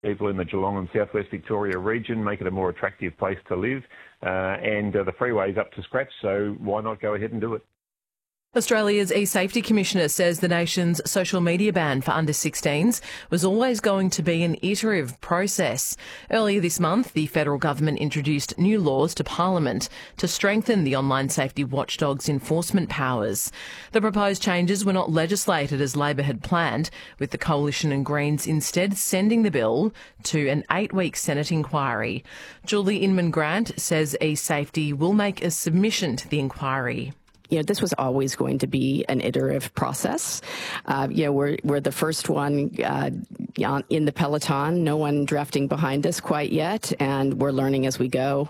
people in the Geelong and Southwest Victoria region, make it a more attractive place to live, and the freeway's up to scratch, so why not go ahead and do it? Australia's e-safety commissioner says the nation's social media ban for under-16s was always going to be an iterative process. Earlier this month, the federal government introduced new laws to Parliament to strengthen the online safety watchdog's enforcement powers. The proposed changes were not legislated as Labor had planned, with the Coalition and Greens instead sending the bill to an 8-week Senate inquiry. Julie Inman-Grant says e-safety will make a submission to the inquiry. This was always going to be an iterative process. We're the first one in the peloton, no one drafting behind us quite yet, and we're learning as we go.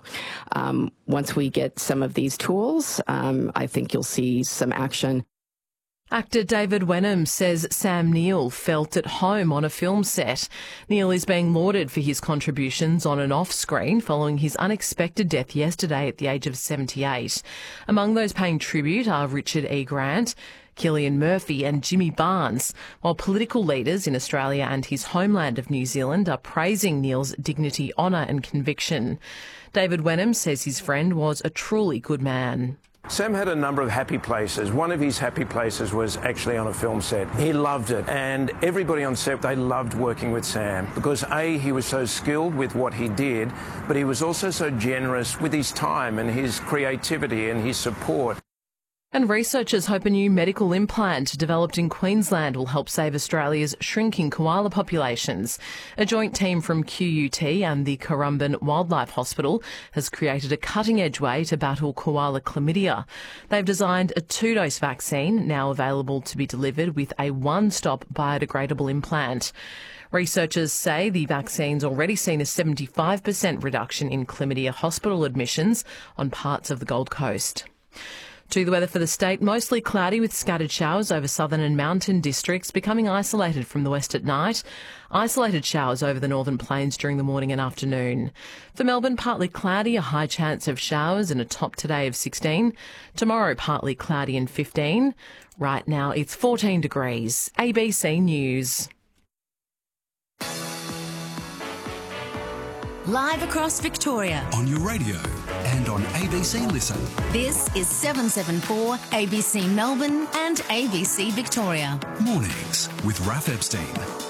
Once we get some of these tools, I think you'll see some action. Actor David Wenham says Sam Neill felt at home on a film set. Neill is being lauded for his contributions on and off screen following his unexpected death yesterday at the age of 78. Among those paying tribute are Richard E. Grant, Cillian Murphy and Jimmy Barnes, while political leaders in Australia and his homeland of New Zealand are praising Neill's dignity, honour and conviction. David Wenham says his friend was a truly good man. Sam had a number of happy places. One of his happy places was actually on a film set. He loved it, and everybody on set, they loved working with Sam because A, he was so skilled with what he did, but he was also so generous with his time and his creativity and his support. And researchers hope a new medical implant developed in Queensland will help save Australia's shrinking koala populations. A joint team from QUT and the Currumbin Wildlife Hospital has created a cutting-edge way to battle koala chlamydia. They've designed a 2-dose vaccine, now available to be delivered with a one-stop biodegradable implant. Researchers say the vaccine's already seen a 75% reduction in chlamydia hospital admissions on parts of the Gold Coast. To the weather for the state, mostly cloudy with scattered showers over southern and mountain districts, becoming isolated from the west at night. Isolated showers over the northern plains during the morning and afternoon. For Melbourne, partly cloudy, a high chance of showers and a top today of 16. Tomorrow, partly cloudy and 15. Right now, it's 14 degrees. ABC News. Live across Victoria. On your radio and on ABC Listen. This is 774 ABC Melbourne and ABC Victoria. Mornings with Raph Epstein.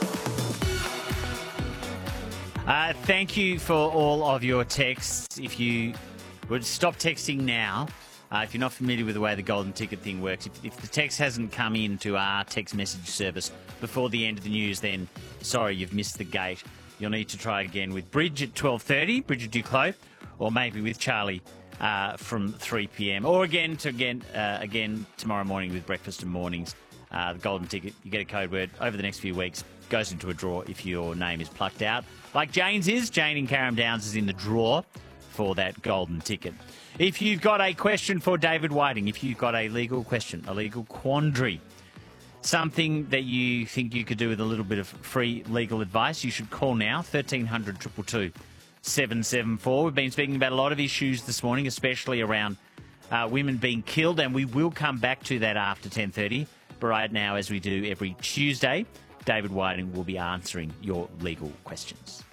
Thank you for all of your texts. If you would stop texting now, if you're not familiar with the way the golden ticket thing works, if the text hasn't come in to our text message service before the end of the news, then sorry, you've missed the gate. You'll need to try again with Bridge at 12:30, Bridget Duclos, or maybe with Charlie from 3 p.m. Or again tomorrow morning with Breakfast and Mornings. The golden ticket, you get a code word over the next few weeks, goes into a draw if your name is plucked out. Like Jane's is. Jane in Carrum Downs is in the draw for that golden ticket. If you've got a question for David Whiting, if you've got a legal question, a legal quandary, something that you think you could do with a little bit of free legal advice, you should call now, 1300 222 774. We've been speaking about a lot of issues this morning, especially around women being killed, and we will come back to that after 10:30. But right now, as we do every Tuesday, David Whiting will be answering your legal questions.